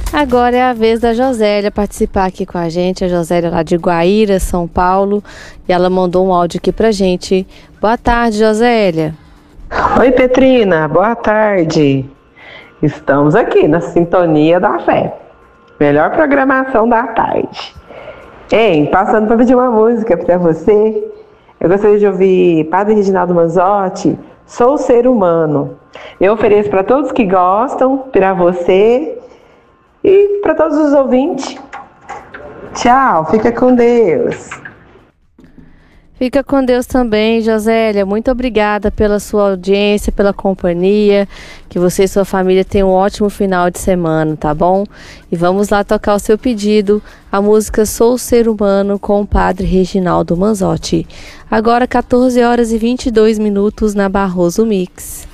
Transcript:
Agora é a vez da Josélia participar aqui com a gente. A Josélia lá de Guaíra, São Paulo. E ela mandou um áudio aqui pra gente. Boa tarde, Josélia. Oi, Petrina. Boa tarde. Estamos aqui na Sintonia da Fé. Melhor programação da tarde. Ei, passando para pedir uma música para você. Eu gostaria de ouvir Padre Reginaldo Manzotti, Sou Ser Humano. Eu ofereço para todos que gostam, para você e para todos os ouvintes. Tchau, fica com Deus. Fica com Deus também, Josélia. Muito obrigada pela sua audiência, pela companhia. Que você e sua família tenham um ótimo final de semana, tá bom? E vamos lá tocar o seu pedido, a música Sou Ser Humano com o Padre Reginaldo Manzotti. Agora 14 horas e 22 minutos na Barroso Mix.